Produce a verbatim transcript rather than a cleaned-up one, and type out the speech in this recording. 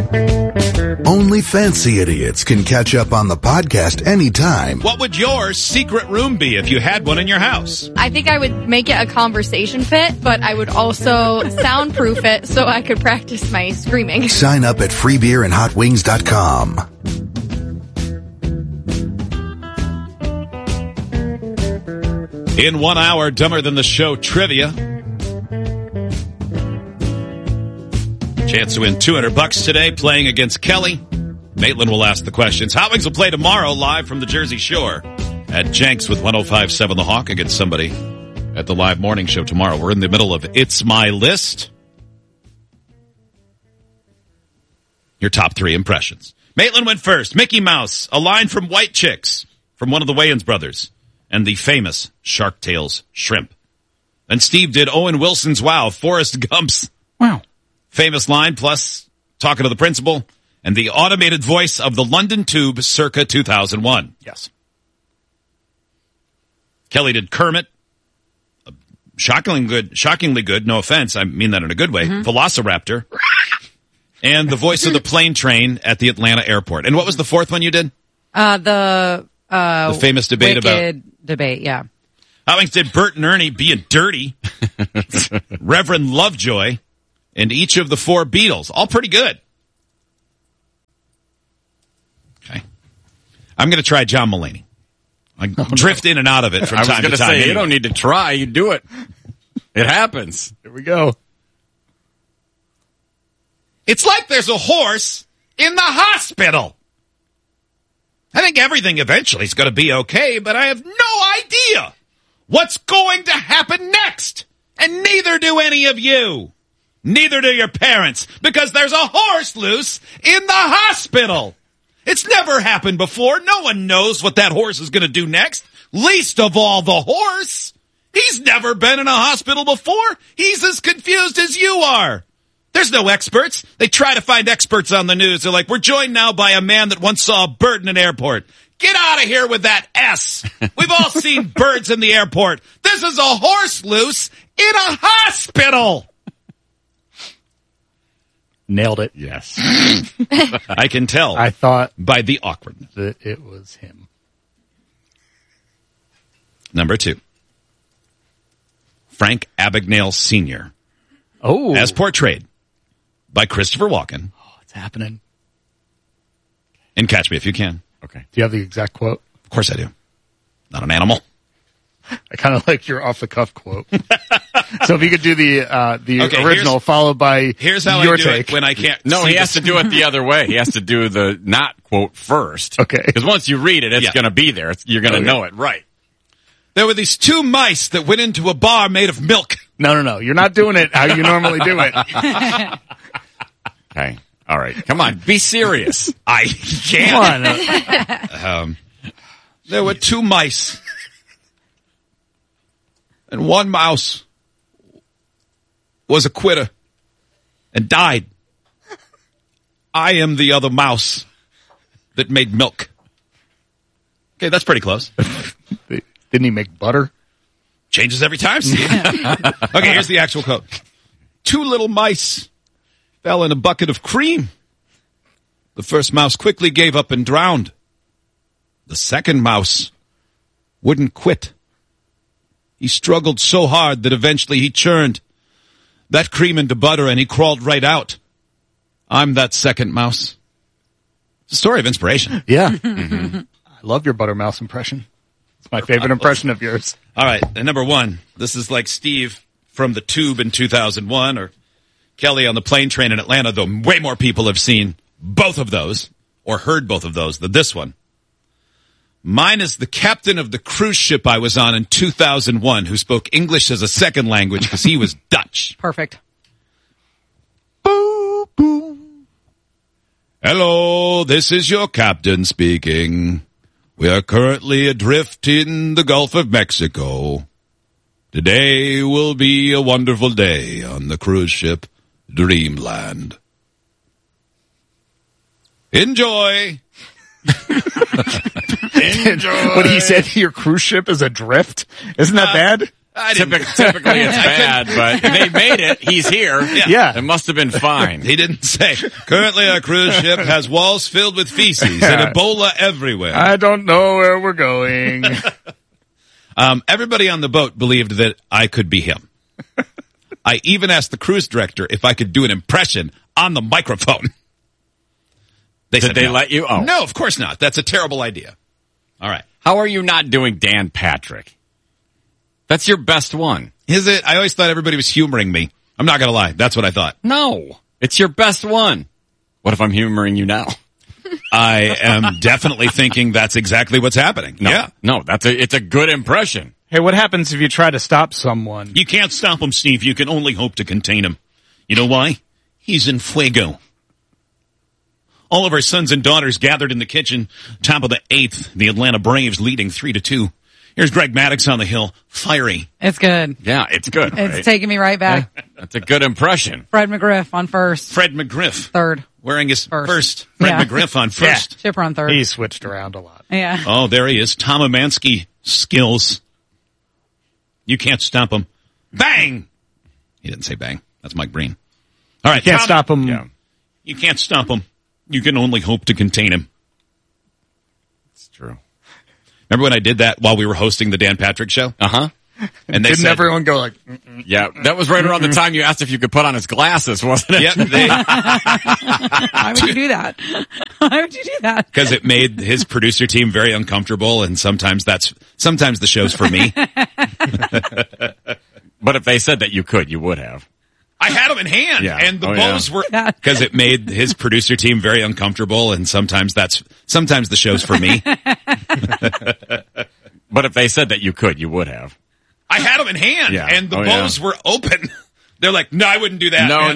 Only fancy idiots can catch up on the podcast anytime. What would your secret room be if you had one in your house? I think I would make it a conversation pit, but I would also soundproof it so I could practice my screaming. Sign up at free beer and hot wings dot com. In one hour, Dumber Than the Show trivia. Chance to win two hundred bucks today playing against Kelly. Maitland will ask the questions. Hot Wings will play tomorrow live from the Jersey Shore at Jenks with one oh five point seven The Hawk against somebody at the live morning show tomorrow. We're in the middle of It's My List. Your top three impressions. Maitland went first. Mickey Mouse, a line from White Chicks from one of the Wayans brothers, and the famous Shark Tales shrimp. And Steve did Owen Wilson's Wow, Forrest Gump's Wow. famous line, plus talking to the principal, and the automated voice of the London Tube circa two thousand one. Yes. Kelly did Kermit. Shockingly good, shockingly good, no offense, I mean that in a good way. Mm-hmm. Velociraptor. And the voice of the plane train at the Atlanta airport. And what was the fourth one you did? Uh, the, uh, the famous debate wicked about debate, yeah. Hot Wings did Bert and Ernie being dirty. Reverend Lovejoy. And each of the four Beatles. All pretty good. Okay. I'm going to try John Mulaney. I oh, drift no. in and out of it from I time to time. I was going to say, anyway. You don't need to try. You do it. It happens. Here we go. It's like there's a horse in the hospital. I think everything eventually is going to be okay, but I have no idea what's going to happen next. And neither do any of you. Neither do your parents, because there's a horse loose in the hospital. It's never happened before. No one knows what that horse is going to do next, least of all the horse. He's never been in a hospital before. He's as confused as you are. There's no experts. They try to find experts on the news. They're like, we're joined now by a man that once saw a bird in an airport. Get out of here with that S. We've all seen birds in the airport. This is a horse loose in a hospital. Nailed it. Yes. I can tell. I thought by the awkwardness that it was him. Number two. Frank Abagnale Senior Oh. As portrayed by Christopher Walken. Oh, it's happening. And Catch Me If You Can. Okay. Do you have the exact quote? Of course I do. Not an animal. I kind of like your off-the-cuff quote. So if you could do the uh, the okay, original followed by here's how your I do take. it when I can't. No, he has to do it the other way. He has to do the not quote first. Okay. Because once you read it, it's Yeah. going to be there. It's, you're going to Okay. know it. Right. There were these two mice that went into a bar made of milk. No, no, no. You're not doing it how you normally do it. Okay. All right. Come on. Be serious. I can't. Come on. Um, there were two mice. And one mouse was a quitter and died. I am the other mouse that made milk. Okay, that's pretty close. Didn't he make butter? Changes every time, Steve. Okay, here's the actual quote. Two little mice fell in a bucket of cream. The first mouse quickly gave up and drowned. The second mouse wouldn't quit. He struggled so hard that eventually he churned that cream into butter and he crawled right out. I'm that second mouse. It's a story of inspiration. Yeah. Mm-hmm. I love your butter mouse impression. It's my favorite impression of yours. All right, and number one, this is like Steve from the Tube in two thousand one or Kelly on the plane train in Atlanta, though way more people have seen both of those or heard both of those than this one. Mine is the captain of the cruise ship I was on in two thousand one who spoke English as a second language because he was Dutch. Perfect. Boo, boo. Hello, this is your captain speaking. We are currently adrift in the Gulf of Mexico. Today will be a wonderful day on the cruise ship Dreamland. Enjoy. Enjoy. What he said, your cruise ship is adrift? Isn't that uh, bad? I didn't. Typically, typically it's bad, but they made it. He's here. Yeah. Yeah. It must have been fine. He didn't say, currently our cruise ship has walls filled with feces and Ebola everywhere. I don't know where we're going. Um, everybody on the boat believed that I could be him. I even asked the cruise director if I could do an impression on the microphone. They Did said they no. let you? Oh. No, of course not. That's a terrible idea. All right. How are you not doing Dan Patrick? That's your best one. Is it? I always thought everybody was humoring me. I'm not going to lie. That's what I thought. No. It's your best one. What if I'm humoring you now? I am definitely thinking that's exactly what's happening. No, Yeah. No, that's a, it's a good impression. Hey, what happens if you try to stop someone? You can't stop him, Steve. You can only hope to contain him. You know why? He's in fuego. All of our sons and daughters gathered in the kitchen, top of the eighth, the Atlanta Braves leading three to two. Here's Greg Maddux on the hill, fiery. It's good. Yeah, it's good. It's right? taking me right back. That's a good impression. Fred McGriff on first. Fred McGriff. Third. Wearing his first. First. Fred Yeah. McGriff on first. Chipper on third. He switched around a lot. Yeah. Oh, there he is. Tom Amansky skills. You can't stop him. Bang! He didn't say bang. That's Mike Breen. All right. Can't Tom- stop him. Yeah, You can't stop him. You can only hope to contain him. it's true. Remember when I did that while we were hosting the Dan Patrick show? Uh-huh. And they Didn't said, everyone go like, Yeah, that was right around the time you asked if you could put on his glasses, wasn't it? yep, they, Why would you do that? Why would you do that? because it made his producer team very uncomfortable, and sometimes that's sometimes the show's for me. But if they said that you could, you would have. I had them in hand, Yeah. and the Oh, bows yeah. were Yeah. because it made his producer team very uncomfortable, and sometimes that's sometimes the show's for me. But if they said that you could, you would have. I had them in hand, Yeah. and the Oh, yeah. bows were open. They're like, no, I wouldn't do that. No, man.